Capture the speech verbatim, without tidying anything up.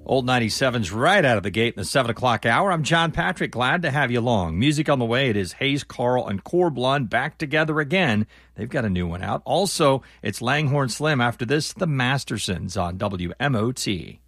Old ninety-seven's right out of the gate in the seven o'clock hour. I'm John Patrick. Glad to have you along. Music on the way. It is Hayes Carll and Corblund back together again. They've got a new one out. Also, it's Langhorne Slim. After this, the Mastersons on W M O T.